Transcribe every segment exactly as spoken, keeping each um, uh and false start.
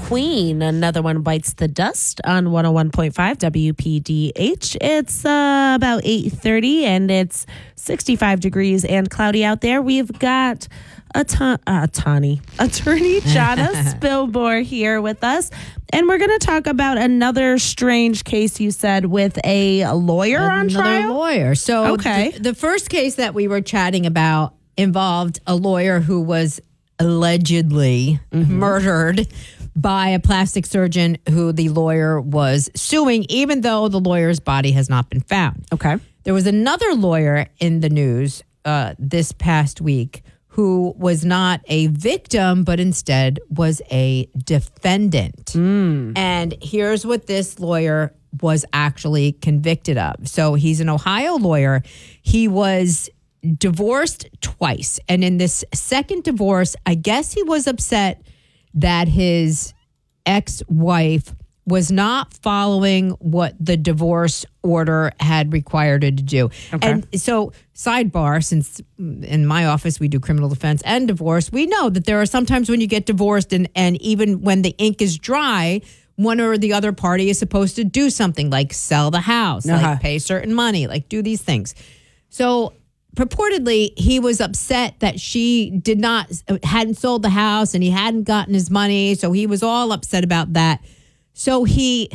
Queen. Another one bites the dust on one oh one point five W P D H. It's uh, about eight thirty and it's sixty-five degrees and cloudy out there. We've got a ton, uh, Tani, Attorney Jana Spilmore here with us. And we're going to talk about another strange case you said with a lawyer Another on trial. lawyer. So okay. the, the first case that we were chatting about involved a lawyer who was allegedly mm-hmm. murdered by a plastic surgeon who the lawyer was suing, even though the lawyer's body has not been found. Okay. There was another lawyer in the news uh, this past week who was not a victim, but instead was a defendant. Mm. And here's what this lawyer was actually convicted of. So he's an Ohio lawyer. He was divorced twice. And in this second divorce, I guess he was upset that his ex-wife was not following what the divorce order had required her to do. Okay. And so, sidebar, since in my office we do criminal defense and divorce, we know that there are sometimes when you get divorced and, and even when the ink is dry, one or the other party is supposed to do something like sell the house, uh-huh. like pay certain money, like do these things. So purportedly, he was upset that she did not, hadn't sold the house and he hadn't gotten his money. So he was all upset about that. So he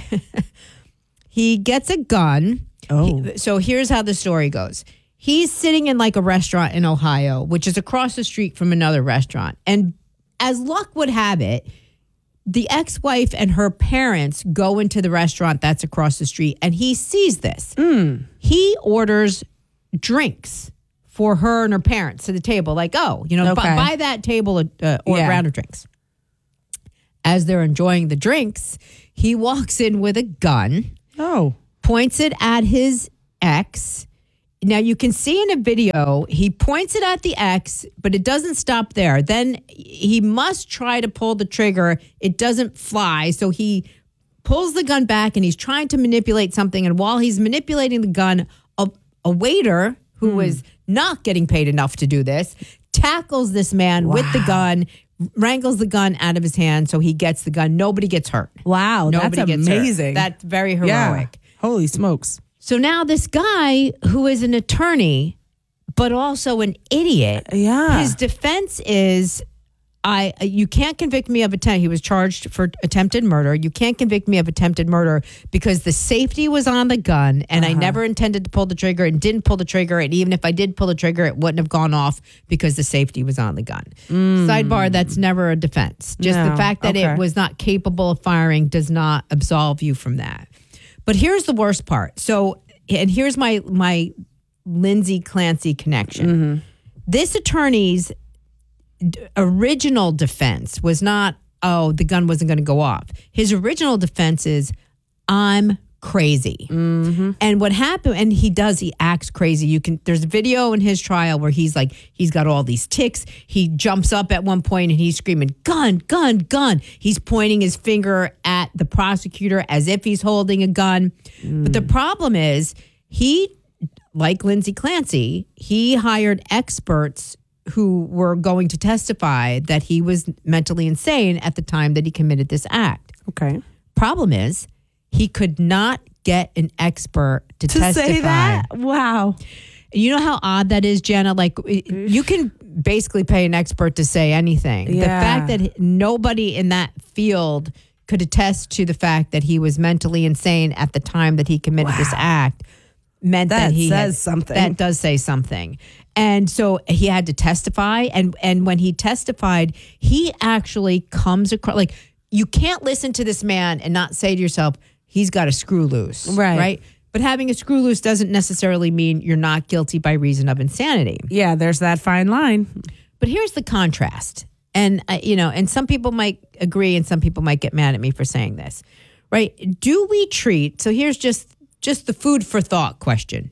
he gets a gun. Oh. He, so here's how the story goes. He's sitting in like a restaurant in Ohio, which is across the street from another restaurant. And as luck would have it, the ex-wife and her parents go into the restaurant that's across the street, and he sees this. Mm. He orders drinks for her and her parents to the table. Like, oh, you know, Okay. buy, buy that table uh, or Yeah. a round of drinks. As they're enjoying the drinks, he walks in with a gun, Oh. points it at his ex. Now, you can see in a video, he points it at the ex, but it doesn't stop there. Then he must try to pull the trigger. It doesn't fly. So he pulls the gun back and he's trying to manipulate something. And while he's manipulating the gun, a, a waiter who Hmm. is not getting paid enough to do this tackles this man Wow. with the gun, wrangles the gun out of his hand so he gets the gun. Nobody gets hurt. Wow. Nobody that's gets hurt. amazing. That's very heroic. Yeah. Holy smokes. So now this guy who is an attorney, but also an idiot, Yeah. his defense is, I you can't convict me of attempt. He was charged for attempted murder. You can't convict me of attempted murder because the safety was on the gun and Uh-huh. I never intended to pull the trigger and didn't pull the trigger. And even if I did pull the trigger, it wouldn't have gone off because the safety was on the gun. Mm. Sidebar, that's never a defense. Just No. the fact that Okay. it was not capable of firing does not absolve you from that. But here's the worst part. So, and here's my my Lindsay Clancy connection. Mm-hmm. This attorney's d- original defense was not, oh, the gun wasn't going to go off. His original defense is, I'm crazy. Mm-hmm. And what happened, and he does, he acts crazy. You can, there's a video in his trial where he's like, he's got all these tics. He jumps up at one point and he's screaming, gun, gun, gun. He's pointing his finger at the prosecutor as if he's holding a gun. Mm. But the problem is, he, like Lindsay Clancy, he hired experts who were going to testify that he was mentally insane at the time that he committed this act. Okay. Problem is, he could not get an expert to, To testify. say that? Wow. You know how odd that is, Jenna? Like, you can basically pay an expert to say anything. Yeah. The fact that nobody in that field could attest to the fact that he was mentally insane at the time that he committed Wow. this act meant that, That he says had, something. That does say something. And so he had to testify. And, and when he testified, he actually comes across, like, you can't listen to this man and not say to yourself, he's got a screw loose. Right. Right. But having a screw loose doesn't necessarily mean you're not guilty by reason of insanity. Yeah, there's that fine line. But here's the contrast. And, uh, you know, and some people might agree and some people might get mad at me for saying this, right? Do we treat, so here's just, just the food for thought question.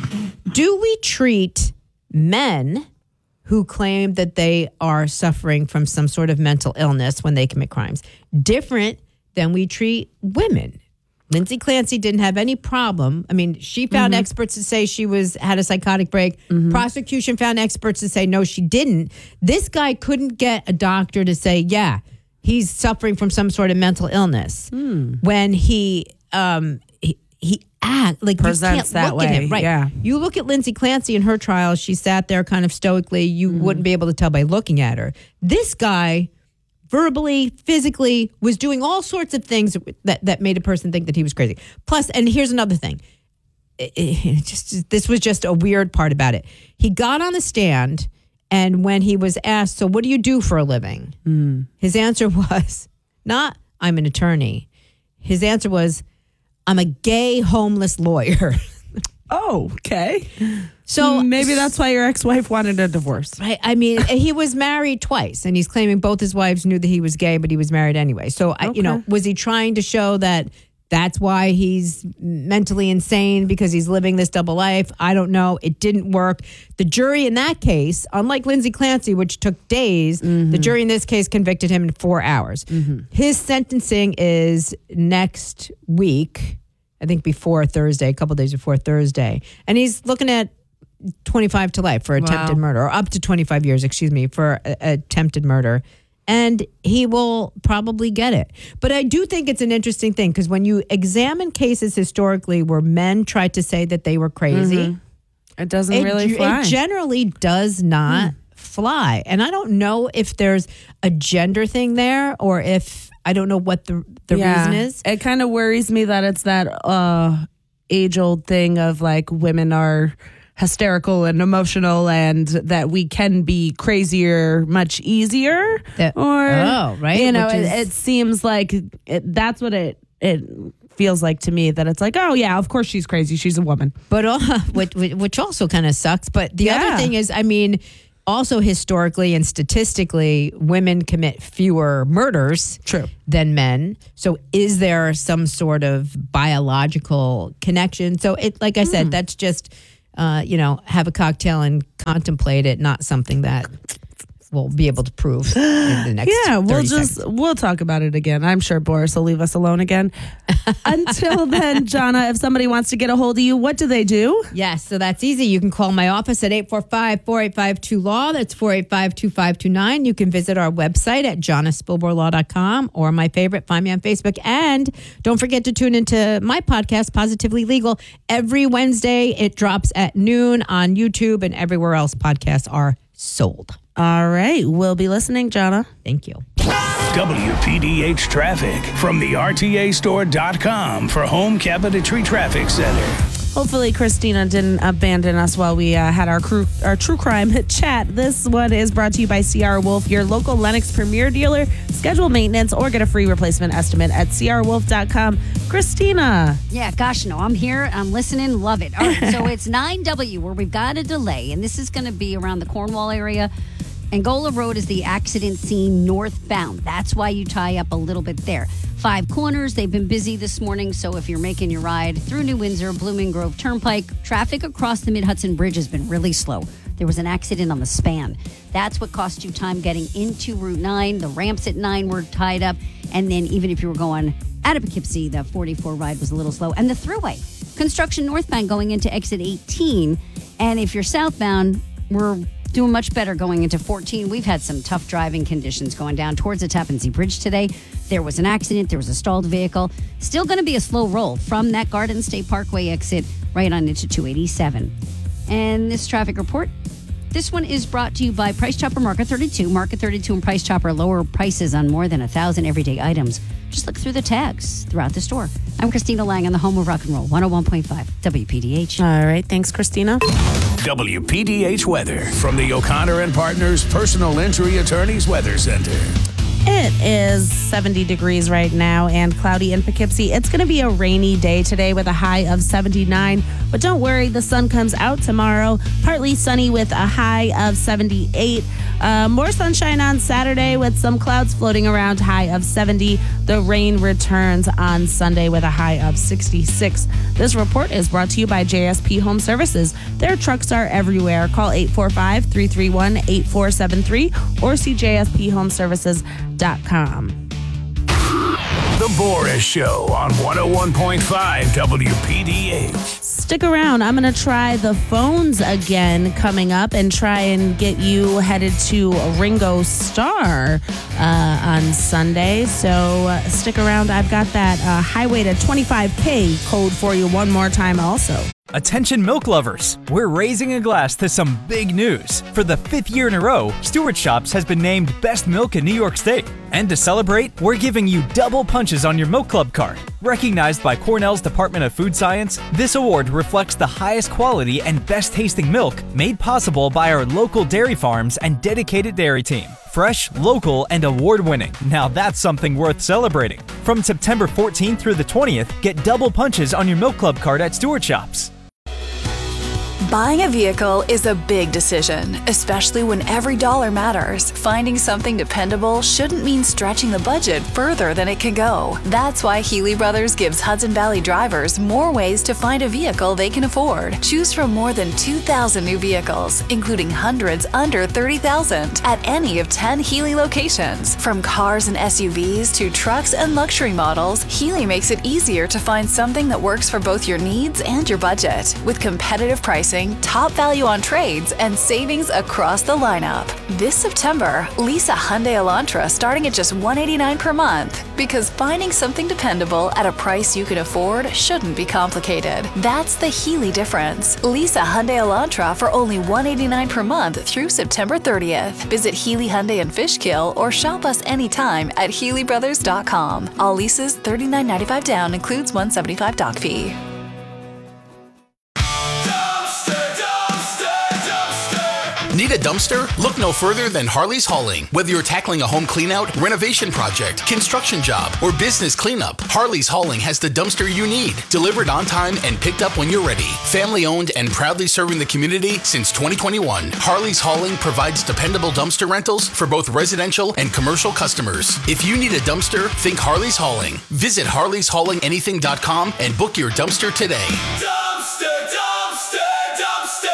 Do we treat men who claim that they are suffering from some sort of mental illness when they commit crimes different than we treat women? Lindsay Clancy didn't have any problem. I mean, she found mm-hmm. experts to say she was had a psychotic break. Mm-hmm. Prosecution found experts to say no, she didn't. This guy couldn't get a doctor to say, yeah, he's suffering from some sort of mental illness. Hmm. When he um he, he act like Presents you can't that look at way, him, right? yeah. You look at Lindsay Clancy in her trial; she sat there kind of stoically. You Mm-hmm. wouldn't be able to tell by looking at her. This guy, verbally, physically, was doing all sorts of things that that made a person think that he was crazy. Plus, and here's another thing. It, it just this was just a weird part about it. He got on the stand, and when he was asked, "So what do you do for a living?" Mm. His answer was not, "I'm an attorney." His answer was, "I'm a gay homeless lawyer." Oh, okay. So Maybe that's why your ex-wife wanted a divorce. I, I mean, he was married twice, and he's claiming both his wives knew that he was gay, but he was married anyway. So, I, you know, Okay. was he trying to show that that's why he's mentally insane because he's living this double life? I don't know. It didn't work. The jury in that case, unlike Lindsay Clancy, which took days, the jury in this case convicted him in four hours. His sentencing is next week, I think before Thursday, a couple days before Thursday. And he's looking at twenty-five to life for attempted Wow. murder, or up to twenty-five years, excuse me, for a, attempted murder. And he will probably get it. But I do think it's an interesting thing because when you examine cases historically where men tried to say that they were crazy, It doesn't it, really ge- fly. it generally does not fly. And I don't know if there's a gender thing there or if I don't know what the the Yeah. reason is. It kind of worries me that it's that uh, age-old thing of like women are hysterical and emotional and that we can be crazier much easier. That- or oh, right, You know, which it, is- it seems like it, that's what it it feels like to me, that it's like, oh yeah, of course she's crazy. She's a woman. But uh, which, which also kind of sucks. But the Yeah. other thing is, I mean, also historically and statistically, women commit fewer murders True. than men. So is there some sort of biological connection? So it, like I Hmm. said, that's just, uh, you know, have a cocktail and contemplate it, not something that we'll be able to prove in the next Yeah, we'll thirty just seconds. we'll talk about it again. I'm sure Boris will leave us alone again. Until then, Jonna, if somebody wants to get a hold of you, what do they do? Yes, so that's easy. You can call my office at eight four five, four eight five, two law. That's four eight five, two five two nine. You can visit our website at jonna spilborn law dot com, or my favorite, find me on Facebook. And don't forget to tune into my podcast, Positively Legal, every Wednesday. It drops at noon on YouTube and everywhere else podcasts are sold. All right, we'll be listening, Jonna. Thank you. W P D H traffic from the R T A store dot com for Home Cabinetry Traffic Center. Hopefully, Christina didn't abandon us while we uh, had our crew, our true crime chat. This one is brought to you by C R Wolf, your local Lennox Premier dealer. Schedule maintenance or get a free replacement estimate at C R wolf dot com. Christina. Yeah, gosh, no, I'm here. I'm listening. Love it. All right, so it's nine W where we've got a delay, and this is going to be around the Cornwall area. Angola Road is the accident scene northbound. That's why you tie up a little bit there. Five Corners, they've been busy this morning, so if you're making your ride through New Windsor, Blooming Grove Turnpike, traffic across the Mid-Hudson Bridge has been really slow. There was an accident on the span. That's what cost you time getting into Route nine. The ramps at nine were tied up, and then even if you were going out of Poughkeepsie, the forty-four ride was a little slow. And the Thruway, construction northbound going into exit eighteen, and if you're southbound, we're doing much better going into fourteen. We've had some tough driving conditions going down towards the Tappan Zee Bridge today. There was an accident. There was a stalled vehicle. Still going to be a slow roll from that Garden State Parkway exit right on into two eighty-seven. And this traffic report, this one is brought to you by Price Chopper Market thirty-two. Market thirty-two and Price Chopper lower prices on more than a thousand everyday items. Just look through the tags throughout the store. I'm Christina Lang on the home of rock and roll, one oh one point five W P D H. All right, thanks, Christina. W P D H weather from the O'Connor and Partners Personal Injury Attorneys Weather Center. It is seventy degrees right now and cloudy in Poughkeepsie. It's going to be a rainy day today with a high of seventy-nine. But don't worry, the sun comes out tomorrow. Partly sunny with a high of seventy-eight. Uh, more sunshine on Saturday with some clouds floating around, high of seventy. The rain returns on Sunday with a high of sixty-six. This report is brought to you by J S P Home Services. Their trucks are everywhere. Call eight four five, three three one, eight four seven three or see J S P home services dot com. The Boris Show on one oh one point five W P D H. Stick around. I'm going to try the phones again coming up and try and get you headed to Ringo Starr uh, on Sunday. So uh, stick around. I've got that uh, highway to twenty-five K code for you one more time also. Attention milk lovers, we're raising a glass to some big news. For the fifth year in a row, Stewart Shops has been named Best Milk in New York State. And to celebrate, we're giving you double punches on your Milk Club card. Recognized by Cornell's Department of Food Science, this award reflects the highest quality and best tasting milk made possible by our local dairy farms and dedicated dairy team. Fresh, local, and award-winning. Now that's something worth celebrating. From September fourteenth through the twentieth, get double punches on your Milk Club card at Stewart Shops. Buying a vehicle is a big decision, especially when every dollar matters. Finding something dependable shouldn't mean stretching the budget further than it can go. That's why Healy Brothers gives Hudson Valley drivers more ways to find a vehicle they can afford. Choose from more than two thousand new vehicles, including hundreds under thirty thousand at any of ten Healy locations. From cars and S U Vs to trucks and luxury models, Healy makes it easier to find something that works for both your needs and your budget. With competitive pricing, top value on trades, and savings across the lineup. This September, lease a Hyundai Elantra starting at just one hundred eighty-nine dollars per month. Because finding something dependable at a price you can afford shouldn't be complicated. That's the Healy difference. Lease a Hyundai Elantra for only one hundred eighty-nine dollars per month through September thirtieth. Visit Healy Hyundai in Fishkill or shop us anytime at Healy Brothers dot com. All leases thirty-nine ninety-five down, includes one hundred seventy-five doc fee. Need a dumpster? Look no further than Harley's Hauling. Whether you're tackling a home cleanout, renovation project, construction job, or business cleanup, Harley's Hauling has the dumpster you need. Delivered on time and picked up when you're ready. Family owned and proudly serving the community since twenty twenty-one. Harley's Hauling provides dependable dumpster rentals for both residential and commercial customers. If you need a dumpster, think Harley's Hauling. Visit harleys hauling anything dot com and book your dumpster today. Dumpster, dumpster, dumpster.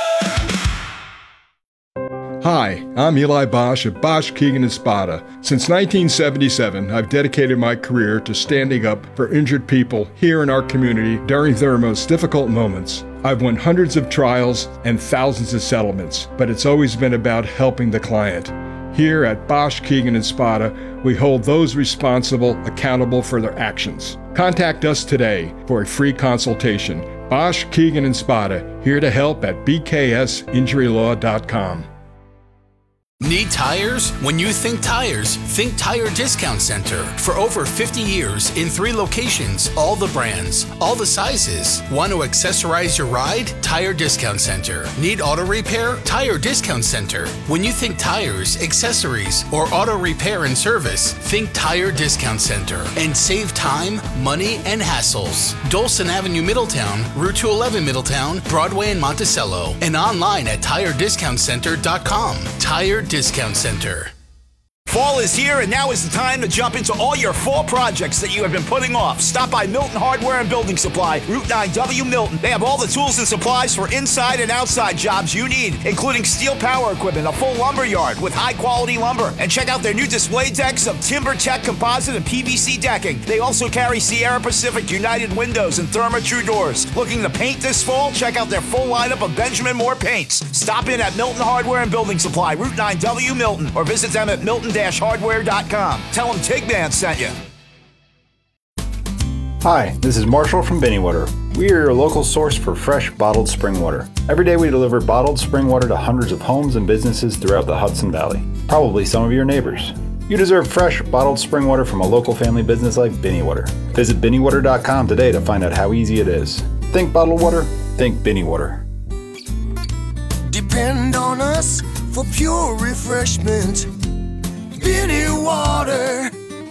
Hi, I'm Eli Bosch at Bosch, Keegan and Spada. Since nineteen seventy-seven, I've dedicated my career to standing up for injured people here in our community during their most difficult moments. I've won hundreds of trials and thousands of settlements, but it's always been about helping the client. Here at Bosch, Keegan and Spada, we hold those responsible accountable for their actions. Contact us today for a free consultation. Bosch, Keegan and Spada, here to help at b k s injury law dot com. Need tires? When you think tires, think Tire Discount Center. For over fifty years, in three locations, all the brands, all the sizes. Want to accessorize your ride? Tire Discount Center. Need auto repair? Tire Discount Center. When you think tires, accessories, or auto repair and service, think Tire Discount Center. And save time, money, and hassles. Dolson Avenue, Middletown, Route two eleven, Middletown, Broadway, and Monticello. And online at tire discount center dot com. Tire Discount Center. Fall is here, and now is the time to jump into all your fall projects that you have been putting off. Stop by Milton Hardware and Building Supply, Route nine W Milton. They have all the tools and supplies for inside and outside jobs you need, including steel power equipment, a full lumber yard with high-quality lumber. And check out their new display decks of TimberTech composite and P V C decking. They also carry Sierra Pacific United windows and Therma-Tru doors. Looking to paint this fall? Check out their full lineup of Benjamin Moore paints. Stop in at Milton Hardware and Building Supply, Route nine W Milton, or visit them at milton hardware dot com. Tell them Tigman sent you. Hi, this is Marshall from Binny Water. We are your local source for fresh bottled spring water. Every day we deliver bottled spring water to hundreds of homes and businesses throughout the Hudson Valley. Probably some of your neighbors. You deserve fresh bottled spring water from a local family business like Binny Water. Visit binny water dot com today to find out how easy it is. Think bottled water, think Binny Water. Depend on us for pure refreshment. Binny Water.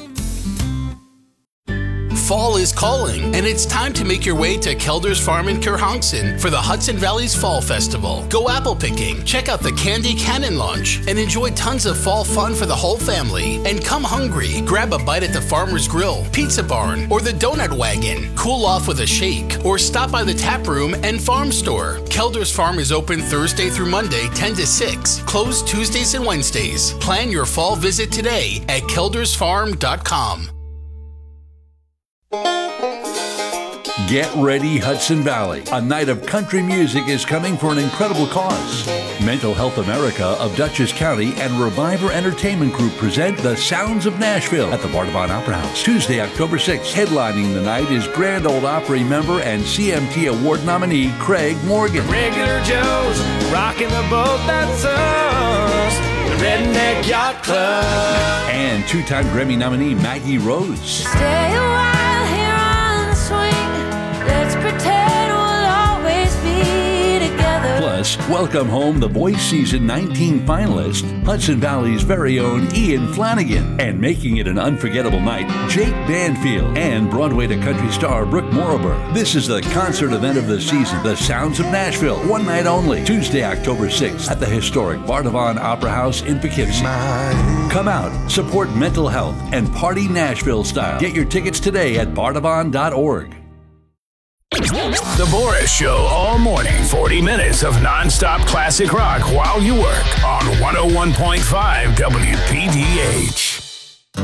Fall is calling, and it's time to make your way to Kelder's Farm in Kerhonkson for the Hudson Valley's Fall Festival. Go apple picking, check out the Candy Cannon launch, and enjoy tons of fall fun for the whole family. And come hungry, grab a bite at the Farmer's Grill, Pizza Barn, or the Donut Wagon. Cool off with a shake, or stop by the Tap Room and Farm Store. Kelder's Farm is open Thursday through Monday, ten to six, closed Tuesdays and Wednesdays. Plan your fall visit today at kelders farm dot com. Get ready, Hudson Valley. A night of country music is coming for an incredible cause. Mental Health America of Dutchess County and Reviver Entertainment Group present The Sounds of Nashville at the Bardavon Opera House, Tuesday, October sixth. Headlining the night is Grand Ole Opry member and C M T Award nominee Craig Morgan. Regular Joe's rocking the boat, that's us. The Redneck Yacht Club. And two-time Grammy nominee Maggie Rose. Stay a while here on the swing. Let's pretend we'll always be together. Plus, welcome home the Voice Season nineteen finalist, Hudson Valley's very own Ian Flanagan. And making it an unforgettable night, Jake Banfield and Broadway to country star Brooke Morrober. This is the concert event of the season, The Sounds of Nashville. One night only, Tuesday, October sixth at the historic Bardavon Opera House in Poughkeepsie. Come out, support mental health, and party Nashville style. Get your tickets today at bardavon dot org. The Boris Show all morning. forty minutes of nonstop classic rock while you work on one oh one point five W P D H.